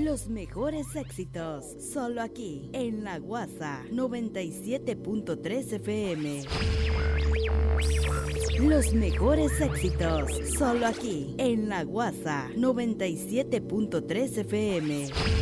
Los mejores éxitos, solo aquí, en La Guasa 97.3 FM. Los mejores éxitos, solo aquí, en La Guasa 97.3 FM.